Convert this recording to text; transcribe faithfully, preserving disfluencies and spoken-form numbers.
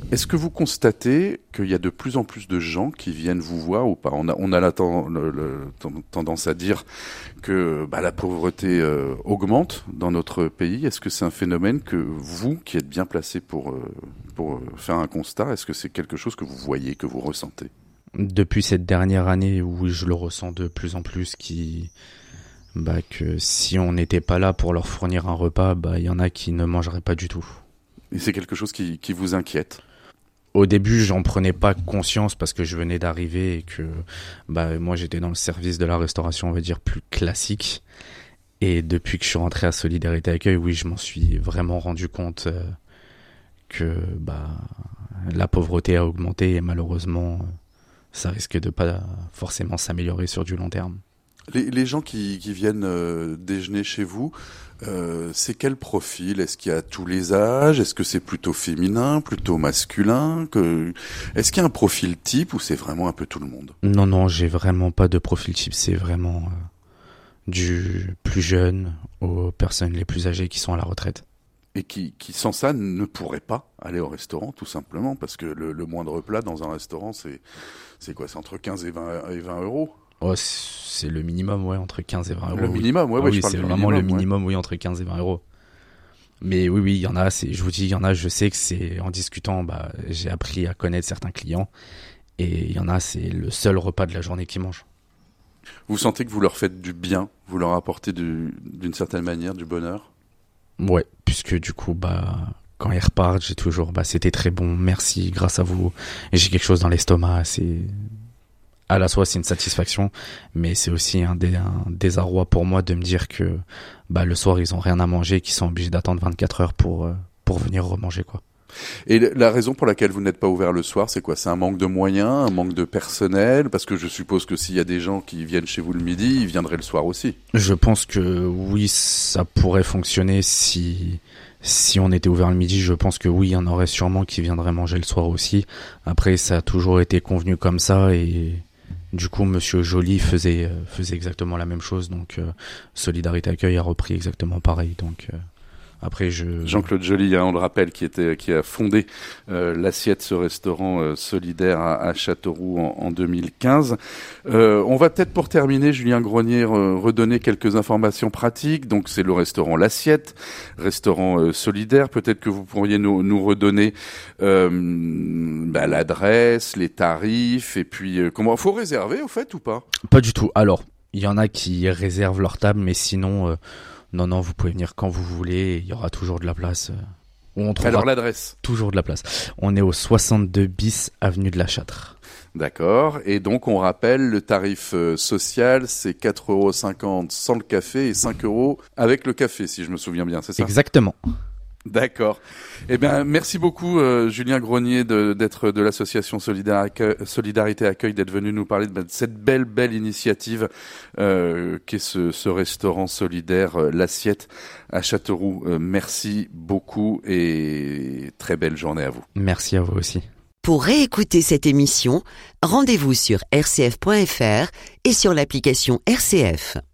Est-ce que vous constatez qu'il y a de plus en plus de gens qui viennent vous voir ou pas ? On a, on a la ten, le, le, tendance à dire que bah, la pauvreté euh, augmente dans notre pays. Est-ce que c'est un phénomène que vous, qui êtes bien placé pour, euh, pour faire un constat, est-ce que c'est quelque chose que vous voyez, que vous ressentez ? Depuis cette dernière année, oui, je le ressens de plus en plus, qui, bah, que si on n'était pas là pour leur fournir un repas, bah, il y en a qui ne mangeraient pas du tout. Et c'est quelque chose qui, qui vous inquiète ? Au début, j'en prenais pas conscience parce que je venais d'arriver et que bah moi j'étais dans le service de la restauration, on va dire plus classique. Et depuis que je suis rentré à Solidarité Accueil, oui, je m'en suis vraiment rendu compte euh, que bah la pauvreté a augmenté et malheureusement ça risque de pas forcément s'améliorer sur du long terme. Les, les gens qui, qui viennent euh, déjeuner chez vous, euh, c'est quel profil ? Est-ce qu'il y a tous les âges ? Est-ce que c'est plutôt féminin, plutôt masculin ? que... Est-ce qu'il y a un profil type ou c'est vraiment un peu tout le monde ? Non, non, j'ai vraiment pas de profil type. C'est vraiment euh, du plus jeune aux personnes les plus âgées qui sont à la retraite. Et qui, qui, sans ça, ne pourraient pas aller au restaurant, tout simplement, parce que le, le moindre plat dans un restaurant, c'est, c'est quoi ? C'est entre quinze et vingt euros ? Oh, c'est le minimum, ouais, entre quinze et vingt euros. Le minimum, ouais, ah, ouais, oui, je parle c'est du vraiment minimum, le minimum, ouais. Oui, entre quinze et vingt euros. Mais oui, oui, il y en a, c'est, je vous dis, il y en a, je sais que c'est, en discutant, bah, j'ai appris à connaître certains clients, et il y en a, c'est le seul repas de la journée qu'ils mangent. Vous sentez que vous leur faites du bien, vous leur apportez du, d'une certaine manière du bonheur ? Ouais, puisque du coup, bah, quand ils repartent, j'ai toujours, bah, c'était très bon, merci, grâce à vous, et j'ai quelque chose dans l'estomac, c'est... À la fois, c'est une satisfaction, mais c'est aussi un, dé, un désarroi pour moi de me dire que bah, le soir, ils ont rien à manger, qu'ils sont obligés d'attendre vingt-quatre heures pour, euh, pour venir remanger, quoi. Et la raison pour laquelle vous n'êtes pas ouvert le soir, c'est quoi ? C'est un manque de moyens, un manque de personnel ? Parce que je suppose que s'il y a des gens qui viennent chez vous le midi, ils viendraient le soir aussi. Je pense que oui, ça pourrait fonctionner si... Si on était ouvert le midi, je pense que oui, il y en aurait sûrement qui viendraient manger le soir aussi. Après, ça a toujours été convenu comme ça et... Du coup, Monsieur Joly faisait faisait exactement la même chose, donc euh, Solidarité Accueil a repris exactement pareil. Donc euh, après, je Jean-Claude Joly, hein, on le rappelle, qui était qui a fondé euh, l'Assiette, ce restaurant euh, solidaire à, à Châteauroux en, en deux mille quinze. Euh, on va peut-être pour terminer, Julien Grenier, euh, redonner quelques informations pratiques. Donc c'est le restaurant l'Assiette, restaurant euh, solidaire. Peut-être que vous pourriez nous nous redonner euh, bah, l'adresse, les tarifs, et puis euh, comment faut réserver au fait ou pas ? Pas du tout. Alors, il y en a qui réservent leur table, mais sinon. Euh... Non, non, vous pouvez venir quand vous voulez, il y aura toujours de la place. On Alors l'adresse ? Toujours de la place. On est au soixante-deux bis avenue de la Châtre. D'accord, et donc on rappelle, le tarif euh, social, c'est quatre euros cinquante sans le café et cinq euros avec le café, si je me souviens bien, c'est ça ? Exactement. D'accord. Eh bien, merci beaucoup, euh, Julien Grenier, de, d'être de l'association Solidaire Accueil, Solidarité Accueil, d'être venu nous parler de, de cette belle, belle initiative euh, qu'est ce, ce restaurant solidaire, euh, l'Assiette, à Châteauroux. Euh, merci beaucoup et très belle journée à vous. Merci à vous aussi. Pour réécouter cette émission, rendez-vous sur r c f point f r et sur l'application R C F.